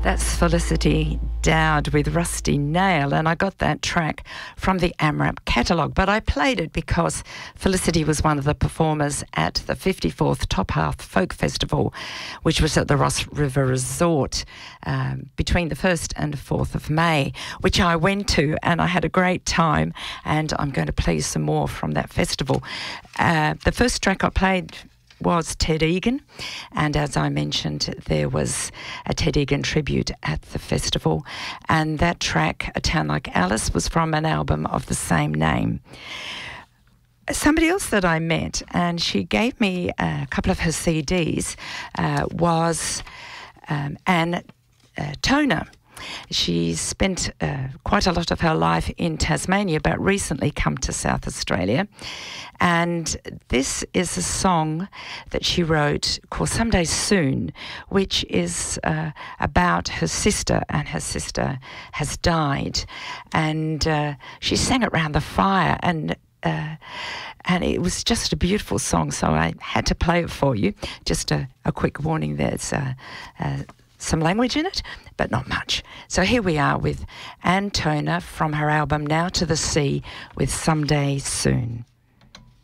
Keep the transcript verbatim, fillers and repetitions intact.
That's Felicity Dowd with Rusty Nail, and I got that track from the AMRAP catalogue, but I played it because Felicity was one of the performers at the fifty-fourth Top Half Folk Festival, which was at the Ross River Resort um, between the first and fourth of May, which I went to, and I had a great time, and I'm going to play some more from that festival. Uh, the first track I played was Ted Egan, and as I mentioned, there was a Ted Egan tribute at the festival, and that track, A Town Like Alice, was from an album of the same name. Somebody else that I met, and she gave me a couple of her C Ds, uh, was um, Anne uh, Toner. She spent uh, quite a lot of her life in Tasmania, but recently come to South Australia. And this is a song that she wrote called Someday Soon, which is uh, about her sister, and her sister has died. And uh, she sang it around the fire, and uh, and it was just a beautiful song, so I had to play it for you. Just a, a quick warning, there's uh, uh, some language in it, but not much. So here we are with Anne Toner from her album Now to the Sea with Someday Soon.